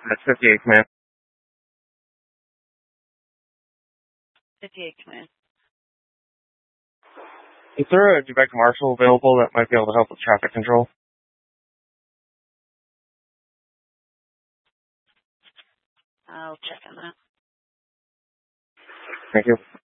That's 58 Command. 58 Command. Is there a Quebec Marshal available that might be able to help with traffic control? I'll check on that. Thank you.